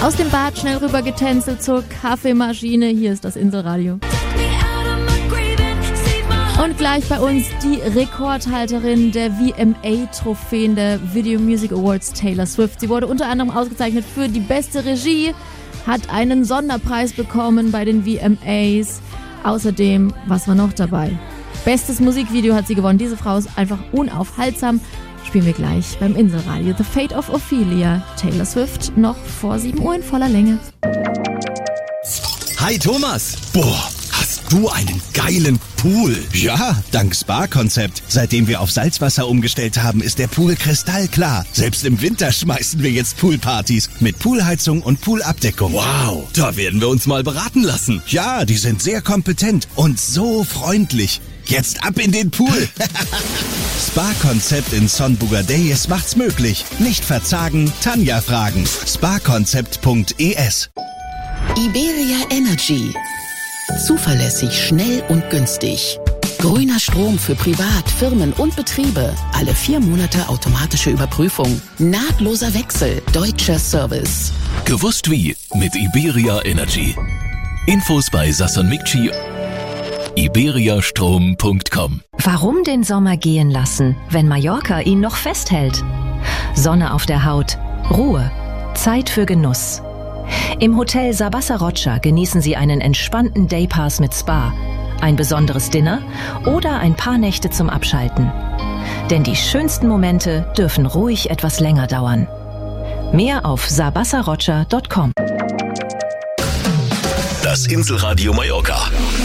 Aus dem Bad schnell rüber getänzelt zur Kaffeemaschine. Hier ist das Inselradio. Und gleich bei uns die Rekordhalterin der VMA-Trophäen der Video Music Awards, Taylor Swift. Sie wurde unter anderem ausgezeichnet für die beste Regie, hat einen Sonderpreis bekommen bei den VMAs. Außerdem, was war noch dabei? Bestes Musikvideo hat sie gewonnen. Diese Frau ist einfach unaufhaltsam. Spielen wir gleich beim Inselradio. The Fate of Ophelia. Taylor Swift noch vor 7 Uhr in voller Länge. Hi Thomas. Boah, hast du einen geilen Pool. Ja, dank Spa-Konzept. Seitdem wir auf Salzwasser umgestellt haben, ist der Pool kristallklar. Selbst im Winter schmeißen wir jetzt Poolpartys mit Poolheizung und Poolabdeckung. Wow, da werden wir uns mal beraten lassen. Ja, die sind sehr kompetent und so freundlich. Jetzt ab in den Pool. Spa-Konzept in Son Bugadeyes macht's möglich. Nicht verzagen, Tanja fragen. Sparkonzept.es. Iberia Energy. Zuverlässig, schnell und günstig. Grüner Strom für Privat, Firmen und Betriebe. Alle 4 Monate automatische Überprüfung. Nahtloser Wechsel. Deutscher Service. Gewusst wie mit Iberia Energy. Infos bei Sasson Mikci. iberiastrom.com. Warum den Sommer gehen lassen, wenn Mallorca ihn noch festhält? Sonne auf der Haut, Ruhe, Zeit für Genuss. Im Hotel Sabasa Rocha genießen Sie einen entspannten Daypass mit Spa, ein besonderes Dinner oder ein paar Nächte zum Abschalten. Denn die schönsten Momente dürfen ruhig etwas länger dauern. Mehr auf sabasarocha.com. Das Inselradio Mallorca.